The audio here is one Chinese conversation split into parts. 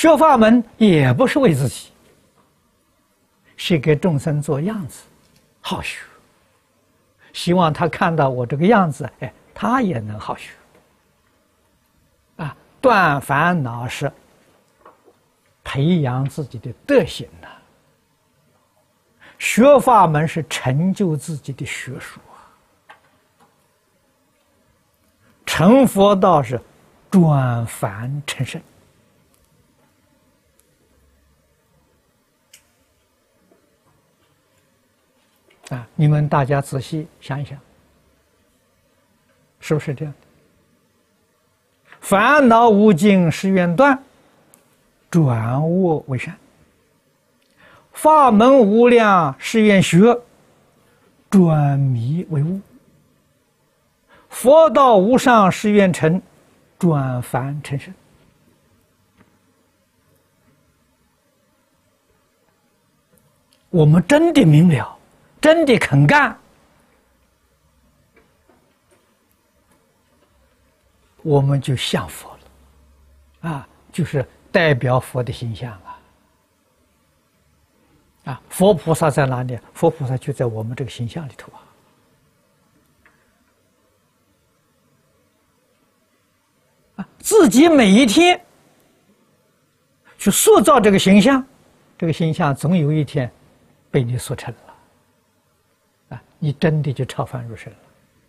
学法门也不是为自己，是给众生做样子，好学。希望他看到我这个样子，哎，他也能好学。啊，断烦恼是培养自己的德行呐。学法门是成就自己的学术啊。成佛道是转凡成圣。啊，你们大家仔细想一想，是不是这样？烦恼无尽誓愿断，转恶为善；法门无量誓愿学，转迷为悟；佛道无上誓愿成，转凡成圣。我们真的明了，真的肯干，我们就像佛了，啊，就是代表佛的形象啊！啊，佛菩萨在哪里？佛菩萨就在我们这个形象里头啊！自己每一天去塑造这个形象，这个形象总有一天被你塑成了。你真的就超凡入圣了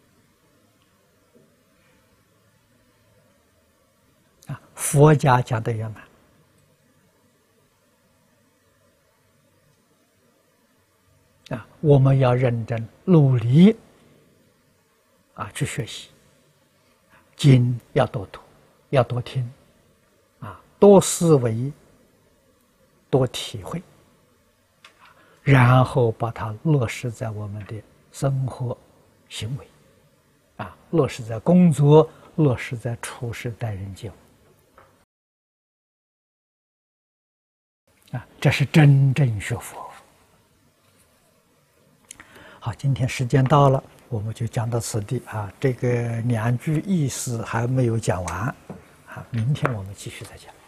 啊！佛家讲的圆满啊！我们要认真努力啊，去学习经，要多读，要多听啊，多思维，多体会，然后把它落实在我们的生活行为啊，落实在工作，落实在处事待人接物啊，这是真正学佛。好，今天时间到了，我们就讲到此地啊。这个两句意思还没有讲完啊，明天我们继续再讲。